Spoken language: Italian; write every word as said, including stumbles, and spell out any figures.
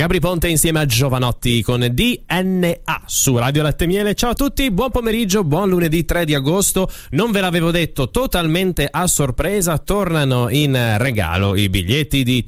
Gabri Ponte insieme a Giovanotti con D N A su Radio Latte Miele. Ciao a tutti, buon pomeriggio, buon lunedì tre di agosto. Non ve l'avevo detto, totalmente a sorpresa tornano in regalo i biglietti di